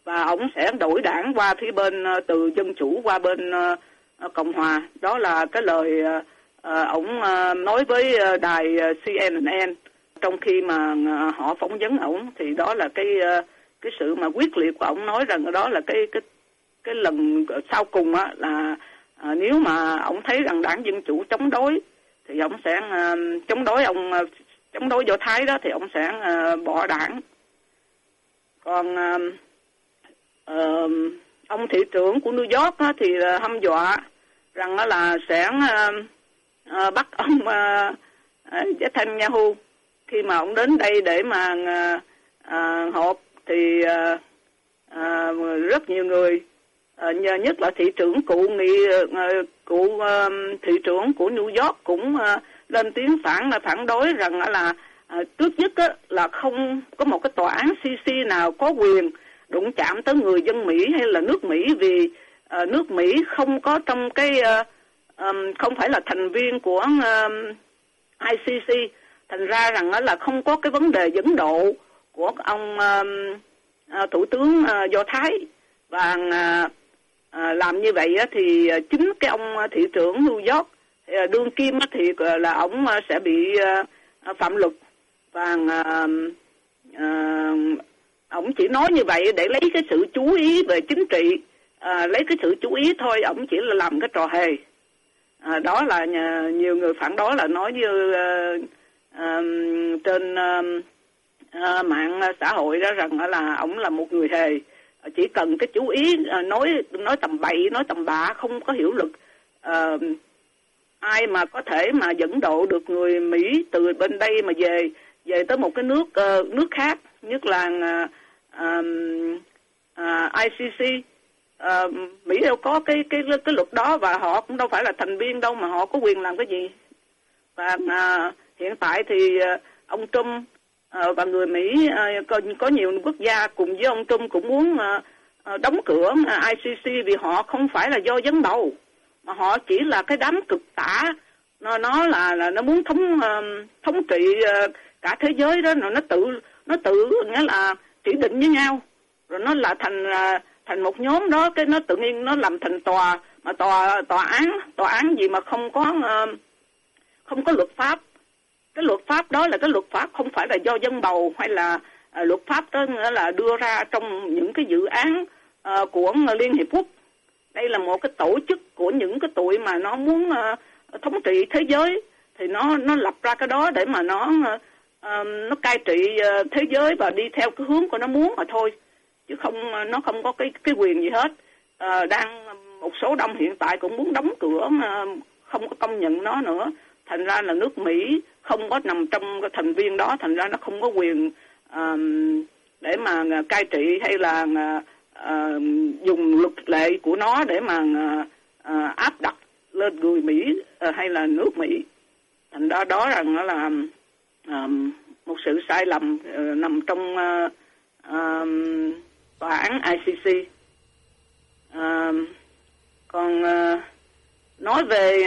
và ổng sẽ đổi đảng qua phía bên từ Dân Chủ qua bên Cộng Hòa. Đó là cái lời ổng nói với đài CNN trong khi mà họ phỏng vấn ổng, thì đó là cái sự mà quyết liệt của ổng, nói rằng đó là cái lần sau cùng á, là nếu mà ổng thấy rằng đảng Dân Chủ chống đối thì ổng sẽ chống đối Do Thái đó, thì ổng sẽ bỏ đảng. Còn ông thị trưởng của New York á, thì hăm dọa rằng là sẽ bắt ông Netanyahu khi mà ông đến đây để mà họp. Thì rất nhiều người, nhất là thị trưởng cựu thị trưởng của New York cũng lên tiếng phản đối rằng là trước nhất là không có một cái tòa án CC nào có quyền đụng chạm tới người dân Mỹ hay là nước Mỹ, vì nước Mỹ không có trong không phải là thành viên của ICC, thành ra rằng là không có cái vấn đề dẫn độ của ông thủ tướng Do Thái. Và làm như vậy thì chính cái ông thị trưởng New York đương kim thì là ông sẽ bị phạm luật. Và ông chỉ nói như vậy để lấy cái sự chú ý về chính trị, lấy cái sự chú ý thôi, ông chỉ là làm cái trò hề. Đó là nhiều người phản đối là nói như trên mạng xã hội đó, rằng là ông là một người hề, chỉ cần cái chú ý nói tầm bậy, nói tầm bạ, không có hiểu luật. Ai mà có thể mà dẫn độ được người Mỹ từ bên đây mà về tới một cái nước khác, nhất là ICC. Mỹ đâu có cái luật đó, và họ cũng đâu phải là thành viên đâu mà họ có quyền làm cái gì. Và hiện tại thì ông Trump và người Mỹ có nhiều quốc gia cùng với ông Trump cũng muốn đóng cửa ICC, vì họ không phải là do dẫn đầu, mà họ chỉ là cái đám cực tả. Nó là nó muốn thống trị cả thế giới đó, nó tự nghĩa là chỉ định với nhau, rồi nó là thành một nhóm đó, cái nó tự nhiên nó làm thành tòa, mà tòa án gì mà không có luật pháp. Cái luật pháp đó là cái luật pháp không phải là do dân bầu, hay là luật pháp đó nghĩa là đưa ra trong những cái dự án của Liên Hiệp Quốc. Đây là một cái tổ chức của những cái tụi mà nó muốn thống trị thế giới, thì nó lập ra cái đó để mà nó cai trị thế giới và đi theo cái hướng của nó muốn mà thôi, chứ nó không có cái quyền gì hết. Đang một số đông hiện tại cũng muốn đóng cửa mà không có công nhận nó nữa, thành ra là nước Mỹ không có nằm trong cái thành viên đó, thành ra nó không có quyền để mà cai trị hay là dùng luật lệ của nó để mà áp đặt lên người Mỹ hay là nước Mỹ. Thành ra đó rằng nó là một sự sai lầm nằm trong tòa án ICC. Còn nói về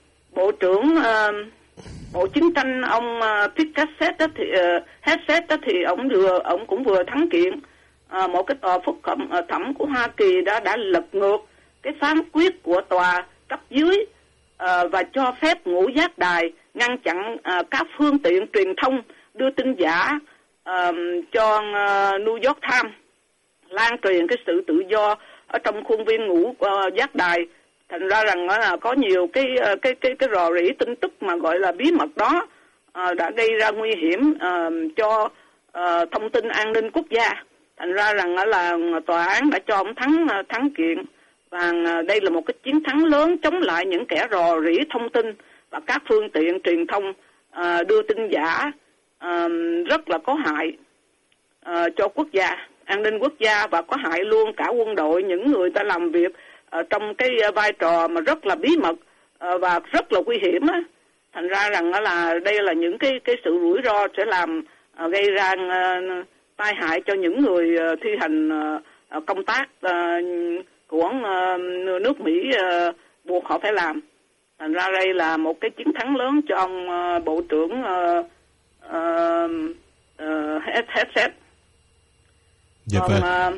Bộ Chiến tranh ông Pete Hegseth thì ông cũng vừa thắng kiện. Một cái tòa phúc thẩm của Hoa Kỳ đã lật ngược cái phán quyết của tòa cấp dưới và cho phép ngũ giác đài ngăn chặn các phương tiện truyền thông đưa tin giả cho New York Times lan truyền cái sự tự do ở trong khuôn viên ngũ giác đài. Thành ra rằng là có nhiều cái rò rỉ tin tức mà gọi là bí mật đó đã gây ra nguy hiểm cho thông tin an ninh quốc gia. Thành ra rằng là tòa án đã cho ông thắng kiện, và đây là một cái chiến thắng lớn chống lại những kẻ rò rỉ thông tin và các phương tiện truyền thông đưa tin giả rất là có hại cho quốc gia, an ninh quốc gia, và có hại luôn cả quân đội, những người ta làm việc trong cái vai trò mà rất là bí mật và rất là nguy hiểm á. Thành ra rằng là đây là những cái sự rủi ro sẽ làm gây ra tai hại cho những người thi hành công tác của nước Mỹ buộc họ phải làm. Thành ra đây là một cái chiến thắng lớn cho ông Bộ trưởng Hegseth. Dạ vâng.